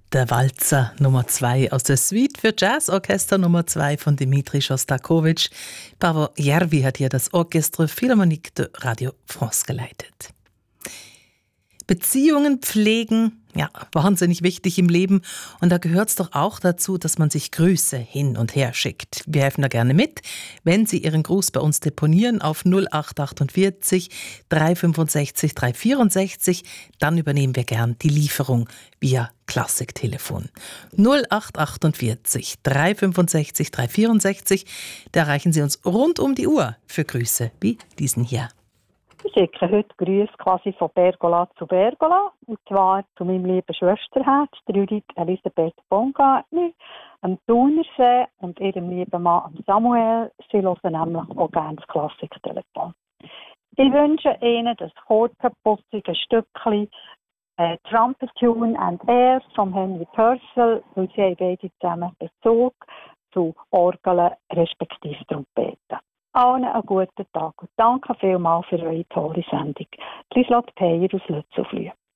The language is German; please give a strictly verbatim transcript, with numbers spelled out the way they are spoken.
Der Walzer Nummer zwei aus der Suite für Jazzorchester Nummer zwei von Dmitri Schostakowitsch. Pavel Järvi hat hier das Orchestre Philharmonique de Radio France geleitet. Beziehungen pflegen, ja, wahnsinnig wichtig im Leben. Und da gehört es doch auch dazu, dass man sich Grüße hin und her schickt. Wir helfen da gerne mit. Wenn Sie Ihren Gruß bei uns deponieren auf null acht achtundvierzig, drei fünfundsechzig, drei vierundsechzig, dann übernehmen wir gern die Lieferung via Klassiktelefon. null acht achtundvierzig, drei fünfundsechzig, drei vierundsechzig. Da erreichen Sie uns rund um die Uhr für Grüße wie diesen hier. Ich schicke heute Grüße quasi von Bergola zu Bergola. Und zwar zu meinem lieben Schwesterherz, der Judith Elisabeth Baumgartner, am Thunersee und ihrem lieben Mann Samuel. Sie hören nämlich auch gerne das Klassiktelefon. Ich wünsche Ihnen das kurze, putzige Stückchen äh, Trumpet Tune and Air von Henry Purcell, weil sie haben beide zusammen Bezug zu Orgeln respektive Trompeten. Allen einen guten Tag und danke vielmals für eure tolle Sendung. Lieslott Peyer aus Lützelflüh.